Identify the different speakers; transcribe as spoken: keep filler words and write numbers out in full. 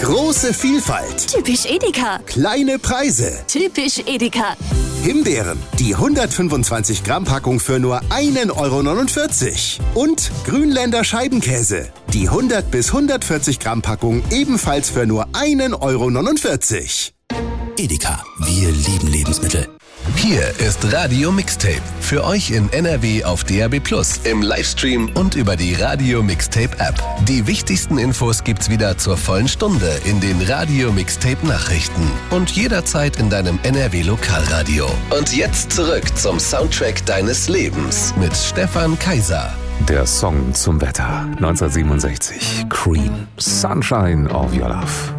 Speaker 1: Große Vielfalt.
Speaker 2: Typisch Edeka.
Speaker 1: Kleine Preise.
Speaker 2: Typisch Edeka.
Speaker 1: Himbeeren, die hundertfünfundzwanzig Gramm Packung für nur ein Euro neunundvierzig. Und Grünländer Scheibenkäse, die hundert bis hundertvierzig Gramm Packung ebenfalls für nur ein Euro neunundvierzig.
Speaker 3: Edeka, wir lieben Lebensmittel.
Speaker 4: Hier ist Radio Mixtape. Für euch in N R W auf D A B plus, im Livestream und über die Radio Mixtape App. Die wichtigsten Infos gibt's wieder zur vollen Stunde in den Radio Mixtape Nachrichten und jederzeit in deinem N R W Lokalradio. Und jetzt zurück zum Soundtrack deines Lebens mit Stefan Kaiser.
Speaker 5: Der Song zum Wetter. neunzehnhundertsiebenundsechzig. Cream. Sunshine of Your Love.